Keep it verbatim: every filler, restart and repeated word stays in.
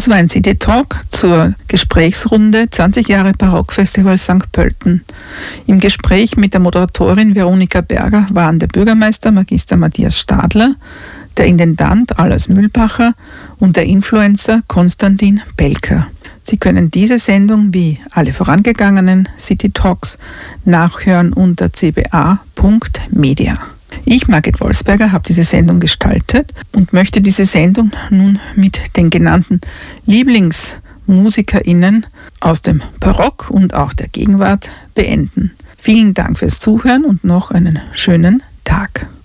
Das war ein City Talk zur Gesprächsrunde zwanzig Jahre Barockfestival Sankt Pölten. Im Gespräch mit der Moderatorin Veronika Berger waren der Bürgermeister Magister Matthias Stadler, der Intendant Alois Mühlbacher und der Influencer Konstantin Belker. Sie können diese Sendung wie alle vorangegangenen City Talks nachhören unter c b a punkt media. Ich, Margit Wolfsberger, habe diese Sendung gestaltet und möchte diese Sendung nun mit den genannten LieblingsmusikerInnen aus dem Barock und auch der Gegenwart beenden. Vielen Dank fürs Zuhören und noch einen schönen Tag.